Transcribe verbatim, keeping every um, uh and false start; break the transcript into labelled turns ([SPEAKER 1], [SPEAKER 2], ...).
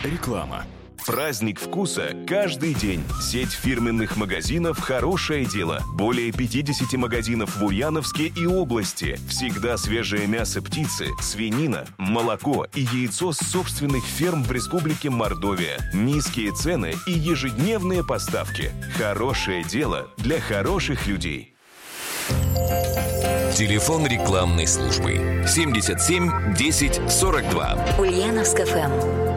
[SPEAKER 1] Реклама. Праздник вкуса каждый день. Сеть фирменных магазинов «Хорошее дело». Более пятьдесят магазинов в Ульяновске и области. Всегда свежее мясо птицы, свинина, молоко и яйцо с собственных ферм в Республике Мордовия. Низкие цены и ежедневные поставки. «Хорошее дело» для хороших людей.
[SPEAKER 2] Телефон рекламной службы семьдесят семь десять сорок два.
[SPEAKER 3] Ульяновск эф эм.